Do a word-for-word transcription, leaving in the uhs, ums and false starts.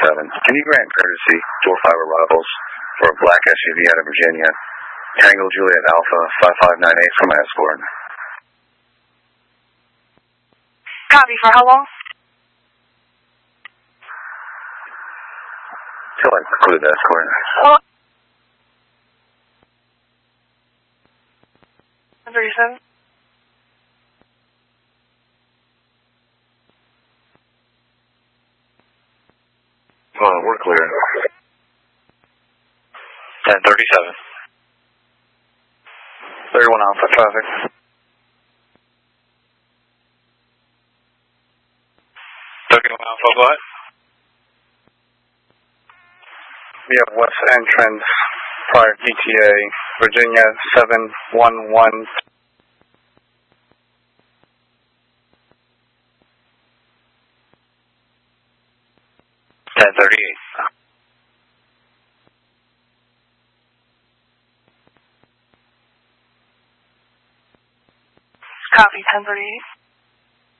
thirty-seven. Can you grant courtesy four five arrivals for a black S U V out of Virginia? Tango Juliet Alpha five five nine eight for my escort. Copy. For how long? Till I conclude the escort. Oh. thirty-seven. Oh, we're clear. ten thirty-seven. thirty-one Alpha traffic. thirty-one Alpha, what? We have west entrance, prior P T A, Virginia seven one one. ten thirty-eight. Copy. ten thirty-eight.